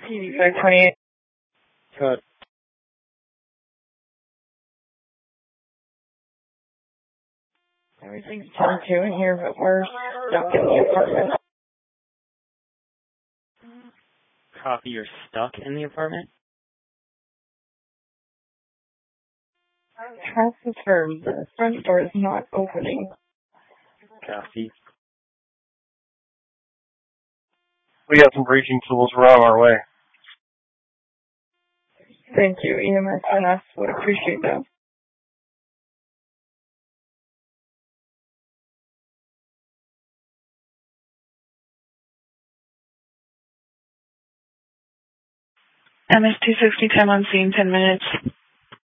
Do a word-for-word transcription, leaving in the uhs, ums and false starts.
eighty-five twenty-eight. Cut. Everything's ten two in here, but we're stuck in the apartment. Copy, you're stuck in the apartment? Half confirmed. The front door is not opening. Copy. We have some breaching tools. We're on our way. Thank you. E M S and us would appreciate that. M S two sixty, time on scene, ten minutes.